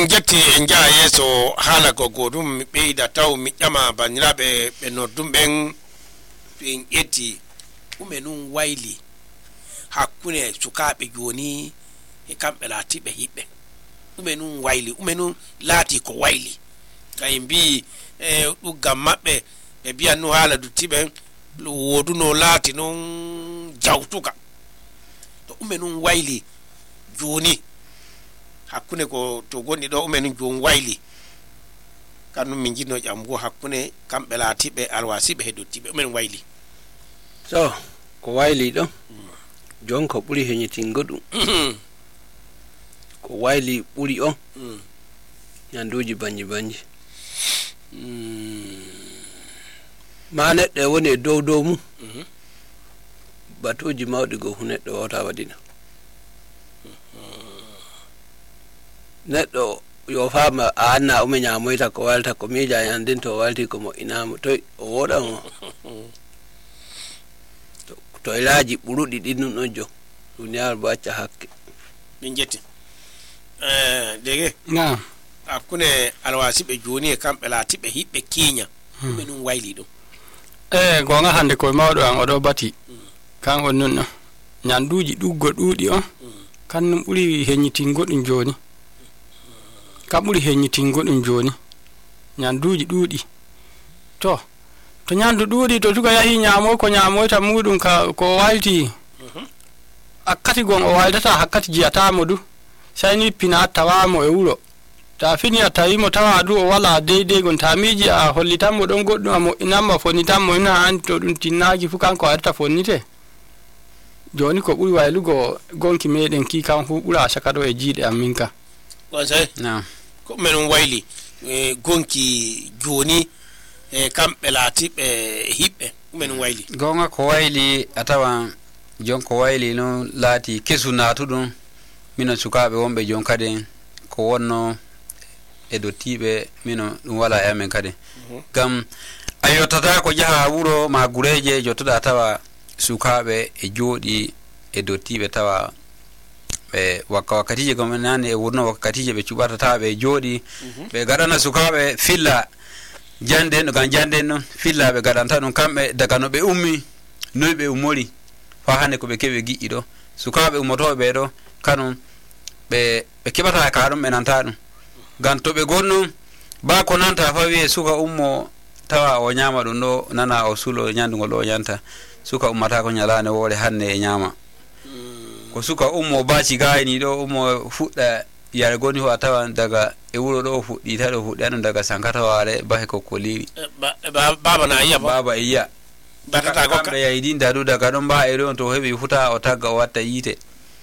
en jetti en jaa yeso hala gogo dum mi beida taw mi ƴama baniraɓe ɓe noddum ɓen to en ƴetti ɗume nun wayli hakkunde sukaɓe joni e kamɓe laatiɓe hiɓɓe ɗume nun wayli ɗume nun laati ko wayli kay mbi ɗuggam maɓɓe ɓe mbiyan nu haala duttiɓe woduno laati non jawtuga to ɗume nun wayli joni hakkunde ko to gonɗi ɗo ɗume nun joni wayli kanum min jinno ƴamgo hakkunde kamɓe laatiɓe alwasiɓe he dottiɓe ɗume nun wayli so ko wayli ɗo jon ko ɓuri heñitingo ɗum ko wayli ɓuri on ñanduji banji banji ma neɗɗo woni e dow mum batuji mawɗi go fu neɗɗo wawata waɗina neɗɗo yo fama a anna umi ñamoyta ko walta ko miija ñandin to walti ko moƴƴinamo toy o woɗan o to ilaji ɓuruɗi ɗin ɗum ɗon jo duniyar bo acca hakke min jetti dege na hakkunde alwasiɓe joni e kamɓe laatiɓe hiɓɓe kiiña ɗume ɗum wayli ɗum gonga hande koye mawɗo an oɗo bati kan on nun ñanduji ɗuggo ɗuuɗi on kannum ɓuri heññitingo ɗum joni kam ɓuri heññitingo ɗum joni ñanduji ɗuuɗi to ñandu ɗuuɗi to suka yahi ñamo ko ñamoyta muɗum ko walti hakkati gon o waldata hakkati jiyatamo du sayni pina tawamo e wuro ta fini a tawimo tawa du o wala deydey gon ta miji a hollitanmo ɗon goɗɗum a moƴƴinanmo fonnitanmo ina andi to ɗum tinnaki fu kanko waɗata fonnite joni ko ɓuri waylugo gonki meɗen ki kan fu ɓura caka ɗo e jiiɗe am min ka gonse ko men wayli gonki joni e kamɓe laatiɓe hiɓɓe men wayli gonga ko wayli a tawan jon ko wayli no laati kesu natuɗum minon sukaɓe wonɓe jon kadi ko wonno e dottiɓe minon ɗum wala e amen kadi gam a yottata ko jaha wuro ma gureje jottoɗa tawa sukaɓe e jooɗi e dottiɓe tawa ɓe wakkatije gomen nani e wurno wakkatije ɓe cuɓata tawa ɓe jooɗi ɓe gaɗana sukaɓe filla janden gam janden noon filla ɓe gaɗanta ɗum kamɓe daga no ɓe ummi noyi ɓe ummori fa hande ko ɓe keɓe giƴƴi ɗo sukaɓe ummotoɓe ɓe ɗo kanum ɓe keɓata ka ɗum ɓe nanta ɗum gam to ɓe gonno ba ko nanta fa wiye suka ummo tawa o ñama ɗum ɗo nana o suulo ñandugol ɗo o ñanta suka ummata ko ñalane woore hande e ñama ko suka ummo baci gayni ɗo ummo fuɗɗa yare goni ho a tawan daga e wuro ɗo o fuɗɗi taɗo fuɗɗi ɗum daga sankataware bahe kokko liwi baba na yiya baba iya batata ko kamɓe yaydi dadu daga ɗon mba e ɗon to heɓi futa o tagga o watta yiite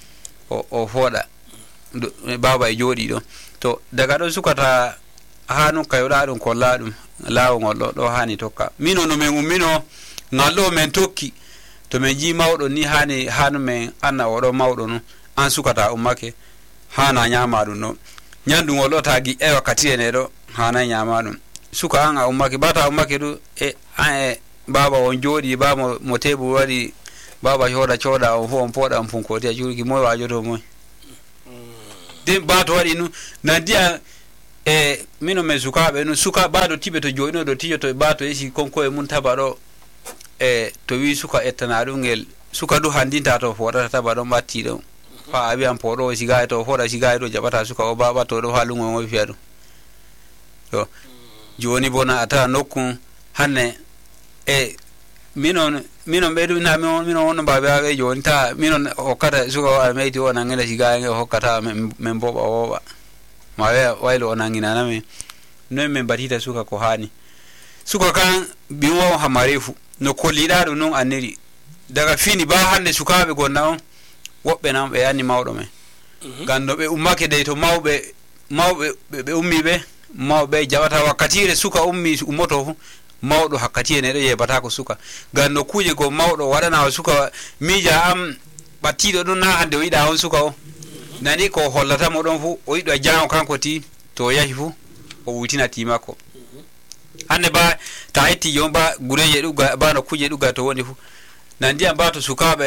o fooɗa baba e jooɗi ɗo to daga ɗon sukata hanu kayoɗa ɗum kolla ɗum laawol ɗo ɗo hani tokka mino no min ummino ngal ɗo men tokki to min ji mawɗo ni hanu men anna oɗo mawɗo no an sukata ummake hana ñama ɗum ɗo ñandugol ɗo ta giƴƴa wakkati ene ɗo hana ñama ɗum suka an a ummake bata ummake ɗu an e baba on jooɗi baba mo tebur waɗi baba hoɗa cooɗa on fo on pooɗa on funkoti a juuriki moy wajoto moy den bato waɗi nu nandiya e mino men sukaɓe nu suka ba dottiɓe to jooɗino dottijo to bato yesi konko e mum taba ɗo e to wi suka ettana ɗumgel suka ɗu handinta to foɗata taba ɗon ɓatti ɗon fa a wiyan poɗo sigayi to foɗa sigayi ɗo jaɓata suka o baba to ɗo ha lungo ngo fiya ɗum to joni bona a tawa nokku hanne e minon ɓeydu minon wonno mbaɓe aɓe joni ta minon hokkata suka o a meyti o nangina sigayi nge hokkata min boɓa woɓa ma waylo o nanginanamin noyi min batita suka ko hani suka kan biwo hamarefu no kolliɗa ɗum noon anniri daga fini ba hande sukaɓe gonna on woɓɓe nan ɓe yanni mawɗo men gam no ɓe ummake dey to mawɓe ɓe ummi ɓe mawɓe jaɓata wakkatire suka ummi ummoto fu mawɗo hakkati ene ɗo yeɓata ko suka gam no kuje go mawɗo waɗana suka miija am ɓattiɗo ɗum na hande o yiɗa on suka o nani ko hollatamo ɗon fu o yiɗo jango kanko ti to yahi fu o wutina ti makko hande ba ta hetti jon ba gureje ɗugga ba no kuje ɗugga to woni fu nan ndiyam ba to sukaɓe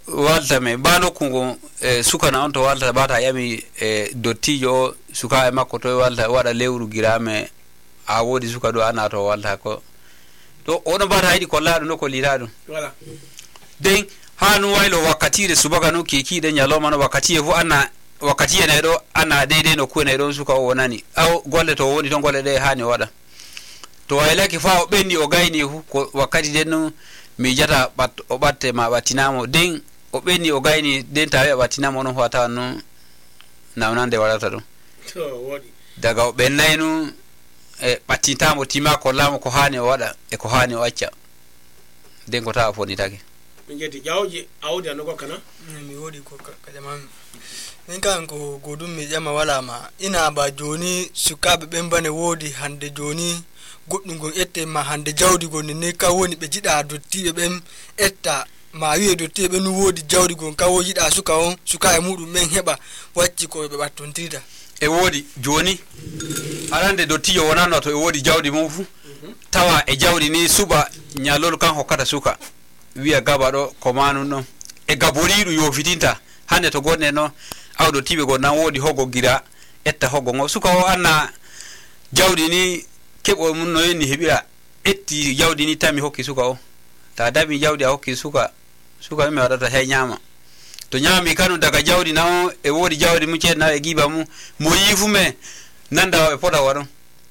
walta me ba nokkugo sukana on to walta bata yami dottijo suka e makko to walta wada lewru girame a wodi suka do ana to walta ko to ono bata haydi ko laado no ko liraado voilà den hanu waylo wakkatire subaka no kekide nyaloma no wakkatiye fu ana wakkatiye ne do ana deede no kuene don suka o wonani aw golle to woni ton golle de hani wada to waylaki fa o benni o gayni fu ko wakkati den no mi jata o batte ma batinamo den o benni o gayni den tawe batinamo no wata no nawnande wadata do to wodi daga o bennaynu batintamo tima ko lamo ko hani o wada e ko hani o acca den ko ta foni take min jeti jawji awdi an ko kana mi wodi ko kajama min kan ko godum mi jama wala ma ina ba joni sukabe bembane wodi hande joni goddum gon ette ma hande jawdi gon ne ka woni be jida dottibe bem etta ma wiye dottibe nu wodi jawdi gon ka wo jida suka on suka e mudum men heba wacci ko be battontirda e wodi joni arande dottijo wonano to e wodi jawdi mum fu tawa e jawdi ni suba nyalol kan hokkata suka wiya gaba do ko manu no e gaboridu yo fitinta hande to gonne no awdo tibe go nan wodi hogo gira etta hogo ngo suka o anna jawdi ni kebo mun no ni hebira etti jawdi ni tami hokki suka o ta dabi jawdi a hokki suka mi wadata hay nyama to nyami kanu daga jawdi na e wodi jawdi mu cedna e giba mu mo yifu me nanda e poda waron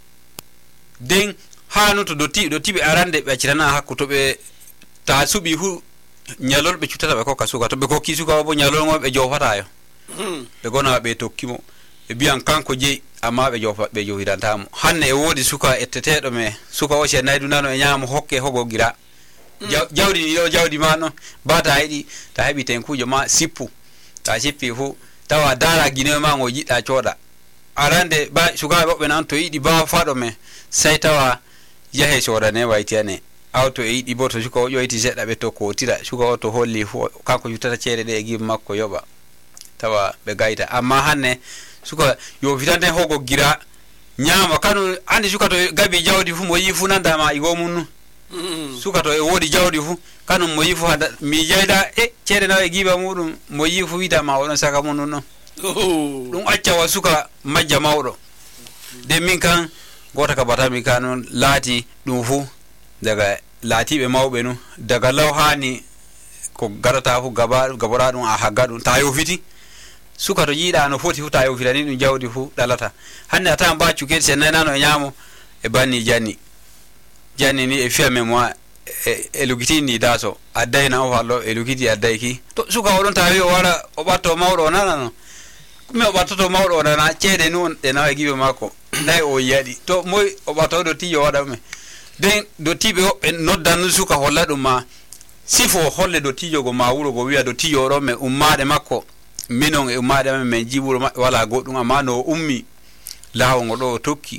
den hanu to dotibe arande be cirana hakku to be ta subi hu nyalol be cutata be ko kasuka to be ko kisuka bo nyalol ngo be jofata yo be gona be tokkimo e biyan kanko je amma be jofa be johidantamo hanne e wodi suka ettetedo me suka o ce naydu nano e nyaamo hokke hogo gira jawdi ni do jawdi mano bata haydi ta hebi ten kujo ma sippu ta sippi fu tawa dara gine ma ngo jidda coda arande ba suka be nan to yidi ba fado me sai tawa yahe coda ne waytiane auto e yidi boto suka o yoyti sedda be to ko tira suka o to holli fu kanko jutata cede de e gim makko yoba tawa be gayta amma hanne suka yo vitande hogo gira nyama kanu andi suka to gabi jawdi fu mo yifu nanda ma igo munnu suka to e wodi jawdi fu kanu mo yifu hada mi jayda cede na e giba mudum mo yifu wita ma won saka munnu no dum acca wa suka majja mawdo de min kan gota ka bata mi kanu lati dum fu daga latibe mawbe no daga lawhani ko garata fu gabara dum a hagga dum tayo fiti suka to yida no foti fu tayo fitani dum jawdi fu dalata hanne ata ba cuket senna no nyamo e banni janni ni e fiya memwa e lugitini daso adayna o fallo e lugiti adayki to suka wodon tayo wala o batto mawdo nana me o batto mawdo nana cede non de na gibe mako nay o yadi to moy o batto do tiyo wada me den do tibe be noddan suka holla dum ma sifo holle do tiyo go ma wuro go wiya do tiyo ro me ummade makko minon e ummade men jiburo wala goddum amma no ummi lawo ngodo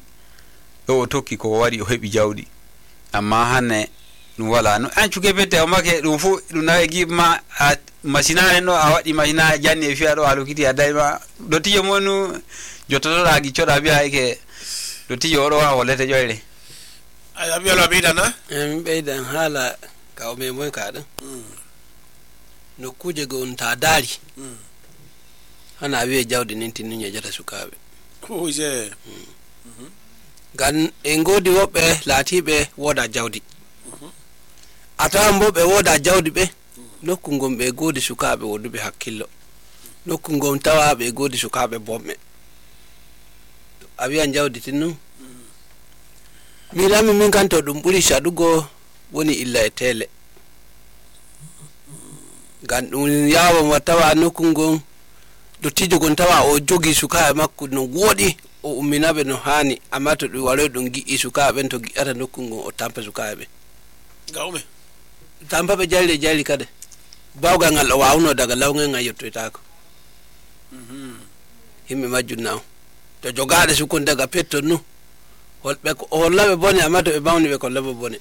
tokki ko wari o hebi jawdi amma hanne dum wala no an cuke bete o make dum fu dum na e gibma machina no a wadi machina janni e fiya do alukiti adayma do tiyo monu jototo ragi coda biya ke do tiyo ro wa wolete joyre aya biya bidana beidan hala ka o me moy kada no kuje go on ta dari hana wiye jawdi nintin nya jata sukabe ko je gan en godi wobbe latibe woda jawdi atambo be woda jawdi be nokkungom be godi sukabe wodube hakkillo nokkungom tawa be godi sukabe bomme abiyan jawdi tinnu milami min kanto dum buri shadugo woni illa e tele gan dum yawa matawa nokkungom dottijo gon tawa o jogi sukabe makko no wodi o umminabe no hani amma to du waro dum gi sukabe to gi ata nokkungo o tampa sukabe gawme tampa be jalli kade bawga ngal o wawno daga lawngel ngal yettoytako himbe majjunnaw to jogaade sukon daga petto no holbe ko hollabe bone amma to be bawni be ko labo bone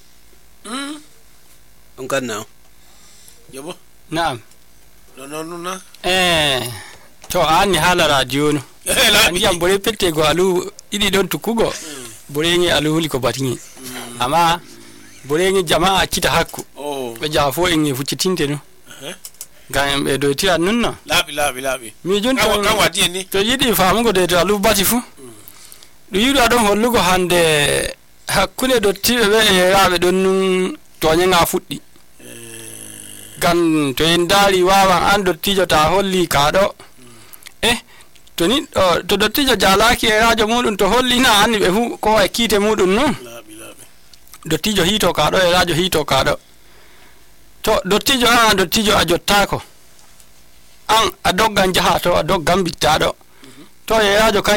on kannaw yabo na'am no to ani hala radio no ani jam bore pette go alu idi don tukugo bore ngi alu huli ko batingi amma bore ngi jamaa kita hakku be jafo en fucitinte no ngam ɓe doytira nun no laaɓi mijun kan wadi ni to yiɗi famugo de to alu bati fu ɗum yiɗa ɗon hollugo hande hakkunde dottiɓe ɓe e yeraɓe ɗon nun toñega fuɗɗi gan to en daari wawan an dottijo ta holli kaɗo to ni to dottijo jalaki e radio muɗum to holli na anni ɓe fu ko e kiite muɗum non dottijo hito kaɗo e radio hito kaɗo to dottijo a jottako an a doggan jaha to a doggan bittaɗo to e radio